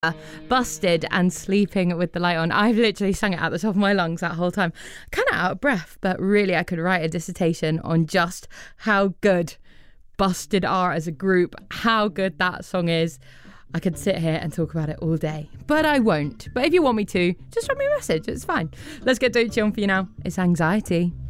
Busted and Sleeping with the Light On. I've literally sung it at the top of my lungs that whole time. Kind of out of breath, but really I could write a dissertation on just how good Busted are as a group, how good that song is. I could sit here and talk about it all day, but I won't. But if you want me to, just drop me a message. It's fine. Let's get Doechii on for you now. It's Anxiety.